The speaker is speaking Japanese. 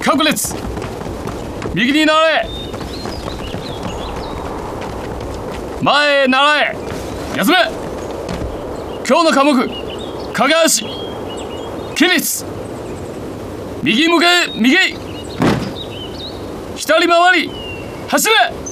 各列右に習え。前へ習え。休め。今日の科目影足起立。右向け右。左回り走れ。